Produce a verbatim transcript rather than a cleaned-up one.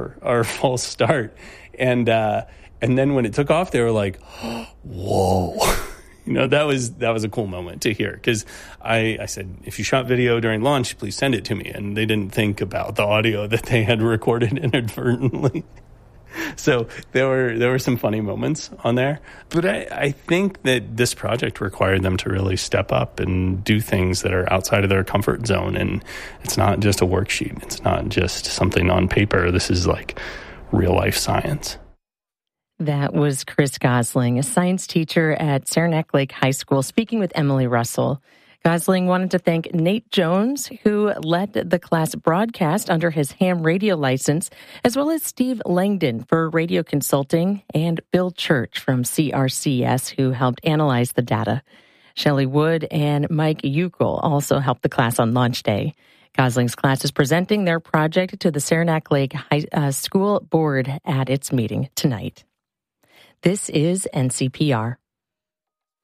our our false start. And uh, and then when it took off, they were like, whoa. You know, that was that was a cool moment to hear, because I, I said, if you shot video during launch, please send it to me. And they didn't think about the audio that they had recorded inadvertently. So there were there were some funny moments on there. But I, I think that this project required them to really step up and do things that are outside of their comfort zone. And it's not just a worksheet. It's not just something on paper. This is like real life science. That was Chris Gosling, a science teacher at Saranac Lake High School, speaking with Emily Russell. Gosling wanted to thank Nate Jones, who led the class broadcast under his ham radio license, as well as Steve Langdon for radio consulting, and Bill Church from C R C S, who helped analyze the data. Shelley Wood and Mike Uckel also helped the class on launch day. Gosling's class is presenting their project to the Saranac Lake High uh, School Board at its meeting tonight. This is N C P R.